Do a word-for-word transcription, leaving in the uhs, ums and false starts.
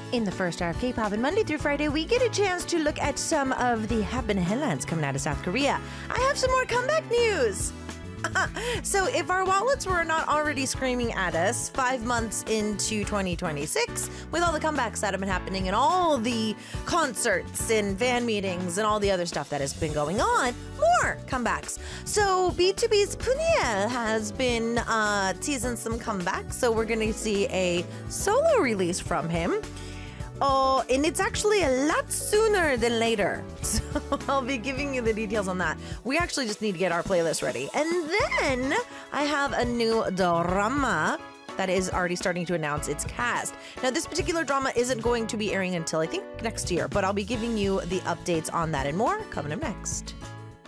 In the first hour of K-pop, and Monday through Friday, we get a chance to look at some of the happening headlines coming out of South Korea. I have some more comeback news. So if our wallets were not already screaming at us five months into twenty twenty-six, with all the comebacks that have been happening and all the concerts and fan meetings and all the other stuff that has been going on, more comebacks. So B two B's Puniel has been uh, teasing some comebacks, so we're going to see a solo release from him. Oh, and it's actually a lot sooner than later. So I'll be giving you the details on that. We actually just need to get our playlist ready. And then I have a new drama that is already starting to announce its cast. Now, this particular drama isn't going to be airing until I think next year, but I'll be giving you the updates on that and more coming up next.